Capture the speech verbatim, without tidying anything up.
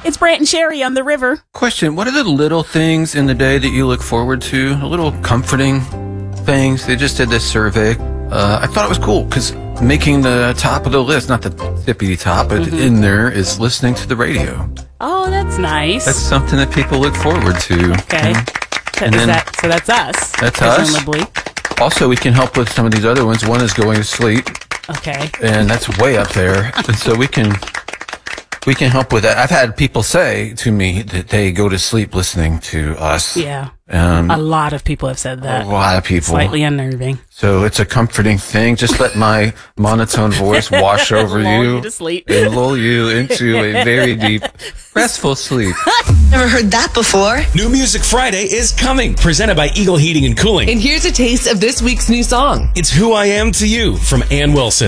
It's Brant and Sherry on the river. Question, what are the little things in the day that you look forward to? The little comforting things? They just did this survey. Uh, I thought it was cool because making the top of the list, not the tippity top, but mm-hmm. in there is listening to the radio. Oh, that's nice. That's something that people look forward to. Okay. Mm-hmm. And then, that, so that's us. That's presumably. us. Also, we can help with some of these other ones. One is going to sleep. Okay. And that's way up there. And so we can... We can help with that. I've had people say to me that they go to sleep listening to us. Yeah. Um, a lot of people have said that. A lot of people. Slightly unnerving. So it's a comforting thing. Just let my monotone voice wash over lull you, you to sleep. and lull you into a very deep, restful sleep. Never heard that before. New Music Friday is coming, presented by Eagle Heating and Cooling. And here's a taste of this week's new song. It's Who I Am to You from Ann Wilson.